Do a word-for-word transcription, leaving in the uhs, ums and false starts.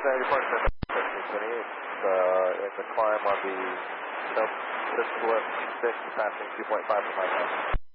Cincinnati departure, thirteen twenty-eight, uh, in the climb on the, nope, just left six, passing two point five for my time.